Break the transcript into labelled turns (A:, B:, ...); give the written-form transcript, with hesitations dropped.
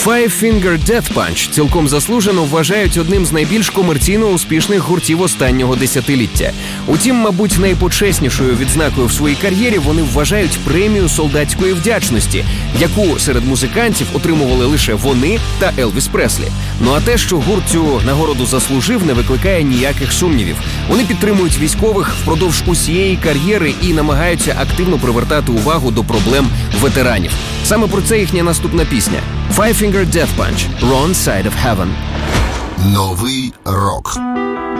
A: Five Finger Death Punch цілком заслужено вважають одним з найбільш комерційно успішних гуртів останнього десятиліття. Утім, мабуть, найпочеснішою відзнакою в своїй кар'єрі вони вважають премію солдатської вдячності, яку серед музикантів отримували лише вони та Елвіс Преслі. Ну а те, що гурт цю нагороду заслужив, не викликає ніяких сумнівів. Вони підтримують військових впродовж усієї кар'єри і намагаються активно привертати увагу до проблем ветеранів. Саме про це їхня наступна пісня Five Finger Death Punch – Wrong Side of Heaven.
B: Новий рок.